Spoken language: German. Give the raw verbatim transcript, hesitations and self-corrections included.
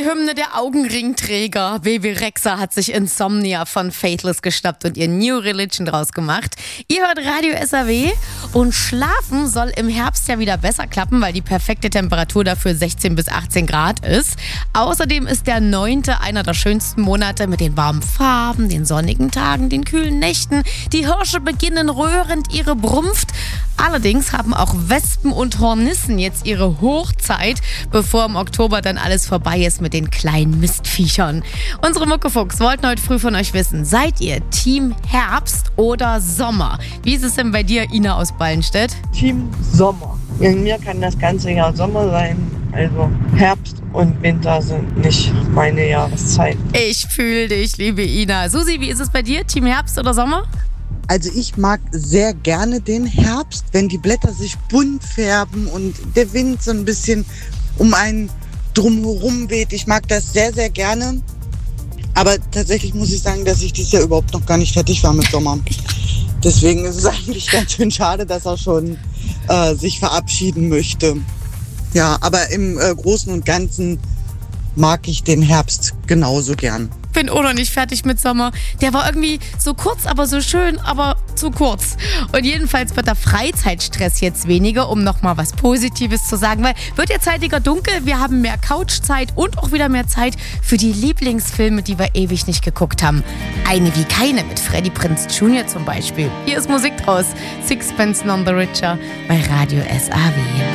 Hymne der Augenringträger. Bebe Rexha hat sich Insomnia von Faithless geschnappt und ihr New Religion draus gemacht. Ihr hört Radio S A W und Schlafen soll im Herbst ja wieder besser klappen, weil die perfekte Temperatur dafür sechzehn bis achtzehn Grad ist. Außerdem ist der neunte einer der schönsten Monate mit den warmen Farben, den sonnigen Tagen, den kühlen Nächten. Die Hirsche beginnen röhrend ihre Brunft. Allerdings haben auch Wespen und Hornissen jetzt ihre Hochzeit, bevor im Oktober dann alles vorbei ist mit den kleinen Mistviechern. Unsere Muckefuchs wollten heute früh von euch wissen, seid ihr Team Herbst oder Sommer? Wie ist es denn bei dir, Ina aus Ballenstedt? Team Sommer. In mir kann das ganze Jahr Sommer sein, also Herbst und Winter sind nicht meine Jahreszeit. Ich fühle dich, liebe Ina. Susi, wie ist es bei dir, Team Herbst oder Sommer? Also ich mag sehr gerne den Herbst, wenn die Blätter sich bunt färben und der Wind so ein bisschen um einen drumherum weht. Ich mag das sehr, sehr gerne. Aber tatsächlich muss ich sagen, dass ich dieses Jahr überhaupt noch gar nicht fertig war mit Sommer. Deswegen ist es eigentlich ganz schön schade, dass er schon äh, sich verabschieden möchte. Ja, aber im äh, Großen und Ganzen mag ich den Herbst genauso gern. Bin auch noch nicht fertig mit Sommer. Der war irgendwie so kurz, aber so schön, aber zu kurz. Und jedenfalls wird der Freizeitstress jetzt weniger, um nochmal was Positives zu sagen, weil wird jetzt zeitiger dunkel, wir haben mehr Couchzeit und auch wieder mehr Zeit für die Lieblingsfilme, die wir ewig nicht geguckt haben. Eine wie keine mit Freddie Prinze Junior zum Beispiel. Hier ist Musik draus. Sixpence None the Richer bei Radio S A W.